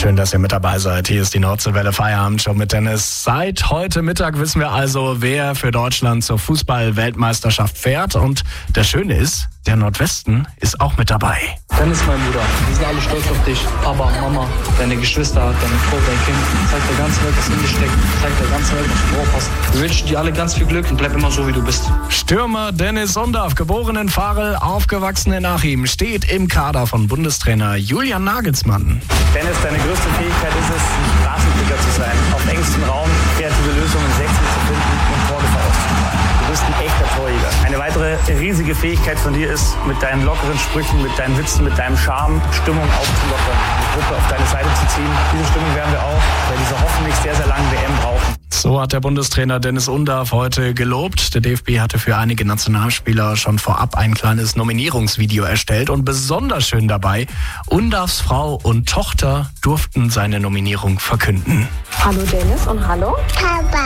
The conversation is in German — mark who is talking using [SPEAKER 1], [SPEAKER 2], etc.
[SPEAKER 1] Schön, dass ihr mit dabei seid. Hier ist die Nordseewelle Feierabend-Show mit Dennis. Seit heute Mittag wissen wir also, wer für Deutschland zur Fußball-Weltmeisterschaft fährt. Und das Schöne ist, der Nordwesten ist auch mit dabei.
[SPEAKER 2] Dennis, mein Bruder, wir sind alle stolz auf dich. Papa, Mama, deine Geschwister, deine Frau, dein Kind. Zeig der ganzen Welt, was in dir steckt. Zeig der ganzen Welt, was du drauf hast. Wir wünschen dir alle ganz viel Glück und bleib immer so, wie du bist.
[SPEAKER 1] Stürmer Dennis Undaff, geboren in Varel, aufgewachsen in Achim, steht im Kader von Bundestrainer Julian Nagelsmann.
[SPEAKER 3] Dennis, deine größte Fähigkeit ist es, ein Straßenkicker zu sein. Auf engstem Raum kreative Lösungen im 16 zu finden und Torgefahr auszustrahlen. Du bist ein echter Torjäger. Eine weitere riesige Fähigkeit von dir ist, mit deinen lockeren Sprüchen, mit deinen Witzen, mit deinem Charme Stimmung aufzulockern, die Gruppe auf deine Seite zu ziehen. Diese Stimmung werden wir auch bei dieser hoffentlich sehr, sehr langen WM brauchen.
[SPEAKER 1] So hat der Bundestrainer Dennis Undaff heute gelobt. Der DFB hatte für einige Nationalspieler schon vorab ein kleines Nominierungsvideo erstellt. Und besonders schön dabei, Undaffs Frau und Tochter durften seine Nominierung verkünden.
[SPEAKER 4] Hallo Dennis und hallo.
[SPEAKER 5] Papa.